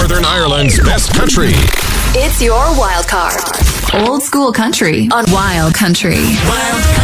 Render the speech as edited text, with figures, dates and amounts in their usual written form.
Northern Ireland's best country. It's your wild card. Old school country on Wild Country. Wild